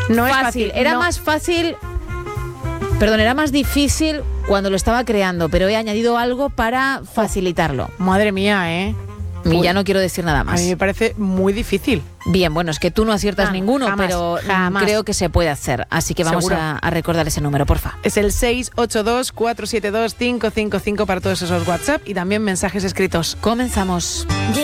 No es fácil. Era no. más fácil... Perdón, era más difícil cuando lo estaba creando, pero he añadido algo para facilitarlo. Madre mía, Y ya no quiero decir nada A más. mí me parece muy difícil. Bien, bueno, es que tú no aciertas ninguno, jamás, pero jamás. creo que se puede hacer. Así que vamos Seguro. a recordar ese número, porfa. Es el 682-472-555 para todos esos WhatsApp y también mensajes escritos. Comenzamos.